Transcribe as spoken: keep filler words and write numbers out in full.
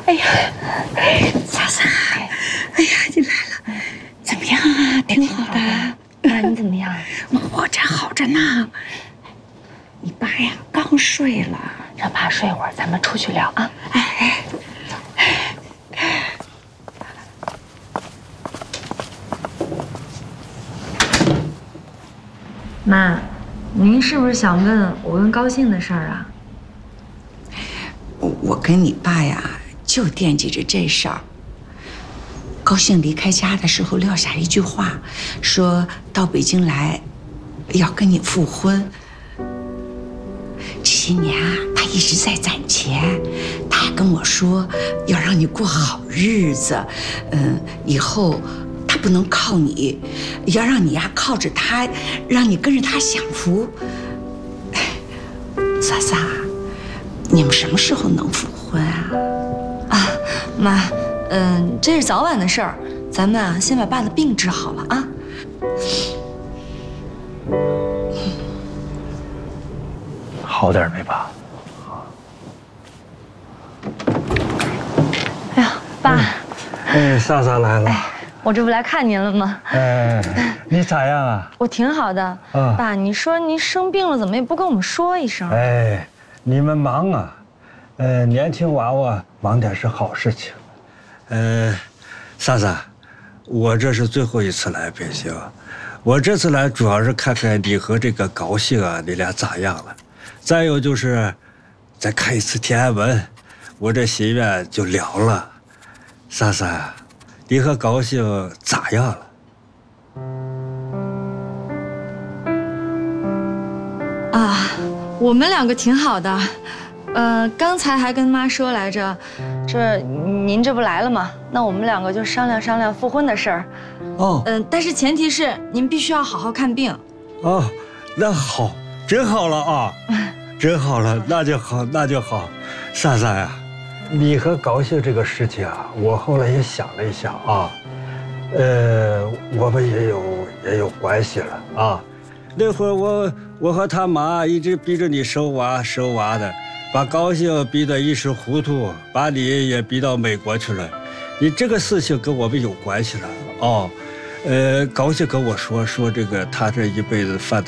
哎呀，莎莎，哎呀，你来了，怎么样啊？挺好的。 妈，你怎么样？ 我这好着呢。你爸呀，刚睡了， 让爸睡会儿，咱们出去聊啊。 哎。 妈，您是不是想问我跟高兴的事儿啊？ 我我跟你爸呀，就惦记着这事儿。高兴离开家的时候撂下一句话，说到北京来，要跟你复婚。这些年啊，他一直在攒钱，他还跟我说要让你过好日子，嗯，以后。 他不能靠你，要让你呀靠着他，让你跟着他享福。莎莎，你们什么时候能复婚啊？ 啊，妈，嗯，这是早晚的事儿，咱们啊先把爸的病治好了啊。 好点没，爸？ 哎呀，爸， 哎，莎莎来了。 我这不来看您了吗？ 哎，你咋样啊？ 我挺好的。啊，爸，你说您生病了，怎么也不跟我们说一声？ 哎，你们忙啊，呃，年轻娃娃忙点是好事情。呃，莎莎，我这是最后一次来北京，我这次来主要是看看你和这个高兴啊，你俩咋样了？再有就是，再看一次天安门，我这心愿就了了。莎莎。 你和高兴咋样了？ 啊，我们两个挺好的，呃，刚才还跟妈说来着，这您这不来了吗？那我们两个就商量商量复婚的事儿。哦，嗯、呃，但是前提是您必须要好好看病。 哦，那好，真好了啊，真好了，那就好，那就好，莎莎呀。 你和高兴这个事情啊，我后来也想了一下啊，呃，我们也有也有关系了啊。那会儿我我和他妈一直逼着你生娃生娃的，把高兴逼得一时糊涂，把你也逼到美国去了。你这个事情跟我们有关系了哦。呃，高兴跟我说说这个他这一辈子犯的。